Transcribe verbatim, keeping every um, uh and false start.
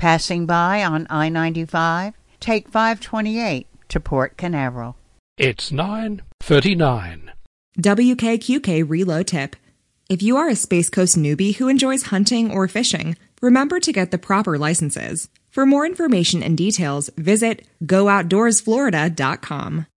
Passing by on I ninety-five, take five twenty-eight to Port Canaveral. It's nine thirty-nine. W K Q K Reload Tip. If you are a Space Coast newbie who enjoys hunting or fishing, remember to get the proper licenses. For more information and details, visit go outdoors florida dot com.